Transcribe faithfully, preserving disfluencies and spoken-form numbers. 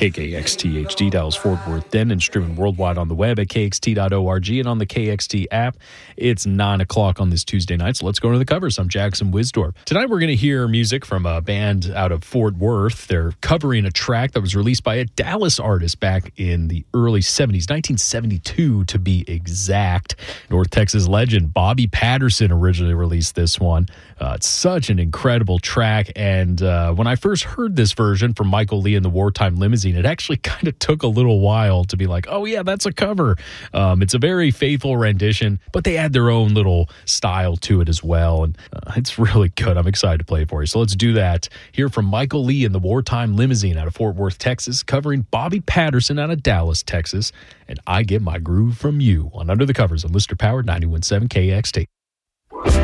K K X T H D, Dallas, Fort Worth, Denton, streaming worldwide on the web at K X T dot org and on the K X T app. It's nine o'clock on this Tuesday night, so let's go to the covers. I'm Jackson Wisdorf. Tonight we're going to hear music from a band out of Fort Worth. They're covering a track that was released by a Dallas artist back in the early seventies, nineteen seventy-two to be exact. North Texas legend Bobby Patterson originally released this one. Uh, it's such an incredible track, and uh, when I first heard this version from Michael Lee and the Wartime Limousine, it actually kind of took a little while to be like, oh yeah, that's a cover. Um, it's a very faithful rendition, but they add their own little style to it as well, and uh, it's really good. I'm excited to play it for you. So let's do that. Hear from Michael Lee and the Wartime Limousine out of Fort Worth, Texas, covering Bobby Patterson out of Dallas, Texas, and I Get My Groove From You on Under the Covers on Lister Powered ninety-one point seven K X T.